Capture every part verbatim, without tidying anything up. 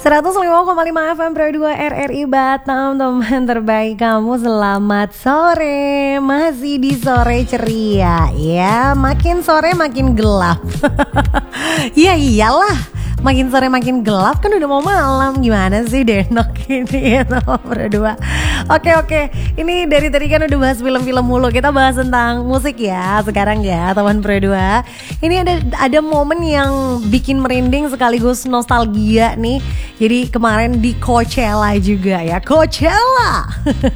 seratus lima koma lima F M Pro dua R R I Batam, teman terbaik kamu. Selamat sore, masih di sore ceria ya. Makin sore makin gelap. Ya iyalah, makin sore makin gelap kan udah mau malam. Gimana sih Denok ini ya teman Pro dua. Oke oke, ini dari tadi kan udah bahas film-film mulu. Kita bahas tentang musik ya sekarang ya teman Pro dua. Ini ada ada momen yang bikin merinding sekaligus nostalgia nih. Jadi kemarin di Coachella juga ya, Coachella.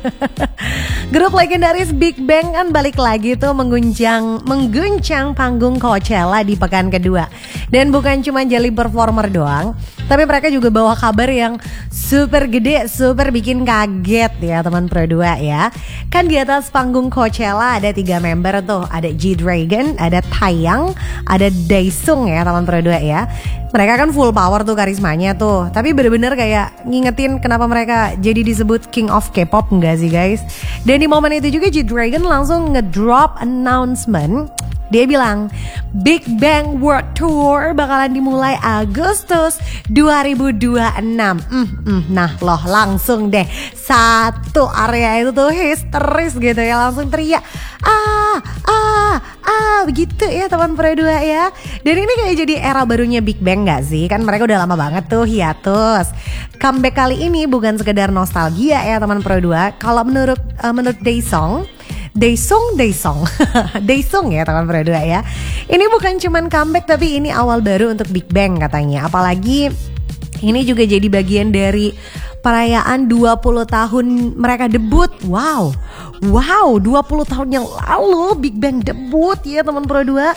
Grup legendaris Big Bang kan balik lagi tuh mengguncang mengguncang panggung Coachella di pekan kedua. Dan bukan cuma jadi performer doang, tapi mereka juga bawa kabar yang super gede, super bikin kaget ya teman Pro dua ya. Kan di atas panggung Coachella ada tiga member tuh, ada G-Dragon, ada Taeyang, ada Daesung ya teman Pro dua ya. Mereka kan full power tuh karismanya tuh, tapi bener-bener kayak ngingetin kenapa mereka jadi disebut King of K-pop enggak sih guys. Dan di momen itu juga G-Dragon langsung ngedrop announcement. Dia bilang Big Bang World Tour bakalan dimulai Agustus dua ribu dua puluh enam. mm, mm, Nah loh langsung deh satu area itu tuh histeris gitu ya, langsung teriak ah ah ah begitu ya teman Pro dua ya. Dan ini kayak jadi era barunya Big Bang gak sih? Kan mereka udah lama banget tuh hiatus. Comeback kali ini bukan sekedar nostalgia ya teman Pro dua. Kalau menurut uh, menurut Daesung Daesung, Daesung, Daesung ya teman Pro dua ya. Ini bukan cuman comeback tapi ini awal baru untuk Big Bang katanya. Apalagi ini juga jadi bagian dari perayaan dua puluh tahun mereka debut. Wow, wow dua puluh tahun yang lalu Big Bang debut ya teman Pro dua.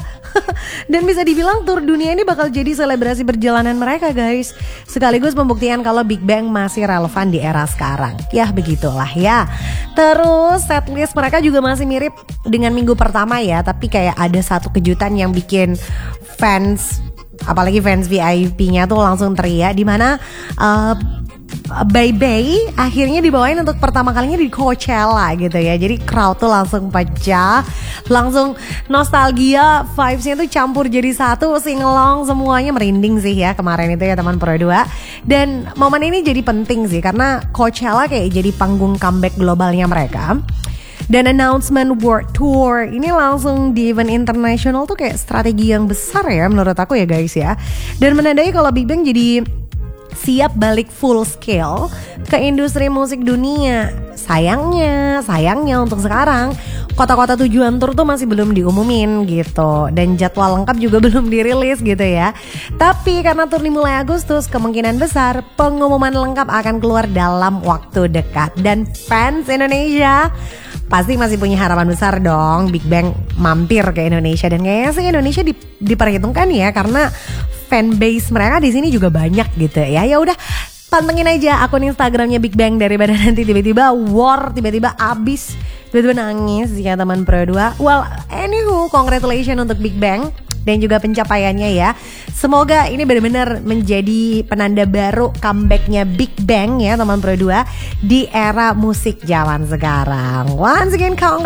Dan bisa dibilang tur dunia ini bakal jadi selebrasi perjalanan mereka guys. Sekaligus pembuktian kalau Big Bang masih relevan di era sekarang. Ya begitulah ya. Terus setlist mereka juga masih mirip dengan minggu pertama ya. Tapi kayak ada satu kejutan yang bikin fans, apalagi fans V I P-nya tuh langsung teriak. Dimana uh, Bye Bye akhirnya dibawain untuk pertama kalinya di Coachella gitu ya. Jadi crowd tuh langsung pecah, langsung nostalgia, vibes-nya tuh campur jadi satu, singelong semuanya, merinding sih ya kemarin itu ya teman Pro dua. Dan momen ini jadi penting sih karena Coachella kayak jadi panggung comeback globalnya mereka. Dan announcement World Tour ini langsung di event internasional tuh kayak strategi yang besar ya menurut aku ya guys ya. Dan menandai kalau Big Bang jadi siap balik full scale ke industri musik dunia. Sayangnya, sayangnya untuk sekarang kota-kota tujuan tur tuh masih belum diumumin gitu. Dan jadwal lengkap juga belum dirilis gitu ya. Tapi karena tur dimulai Agustus, kemungkinan besar pengumuman lengkap akan keluar dalam waktu dekat. Dan fans Indonesia pasti masih punya harapan besar dong Big Bang mampir ke Indonesia. Dan kayaknya sih Indonesia di, diperhitungkan ya karena fanbase mereka di sini juga banyak gitu ya. Ya udah pantengin aja akun Instagramnya Big Bang daripada nanti tiba-tiba war, tiba-tiba abis, tiba-tiba nangis ya teman Pro dua. Well, anywho, congratulations untuk Big Bang dan juga pencapaiannya ya. Semoga ini benar-benar menjadi penanda baru comebacknya Big Bang ya teman Pro dua di era musik zaman sekarang. Once again,